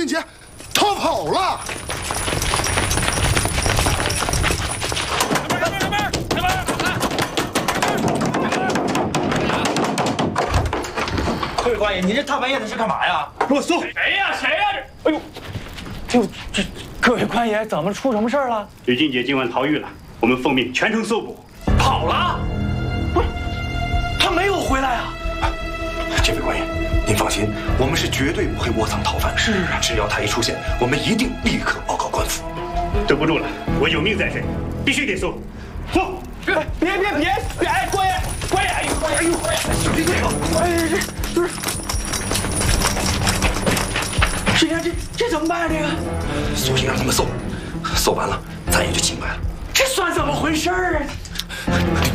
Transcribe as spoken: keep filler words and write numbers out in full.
俊杰逃跑了。 各位官爷，你这大半夜的是干嘛呀？ 给我搜！ 谁呀？谁呀？这，哎呦，这这，各位官爷，怎么出什么事儿了？ 吕俊杰今晚逃狱了，我们奉命全城搜捕。 跑了？不是，他没有回来啊！ 这位官爷，您放心，我们是绝对不会窝藏逃犯。是啊，只要他一出现，我们一定立刻报告官府。 等不住了，我有命在身，必须得搜。搜！ 别别别别！哎，官爷，官爷，哎呦，哎呦，官爷，这这个，哎，这不是。师爷，这这怎么办啊？这个， 索性让他们搜，搜完了，咱也就清白了。 这算怎么回事啊？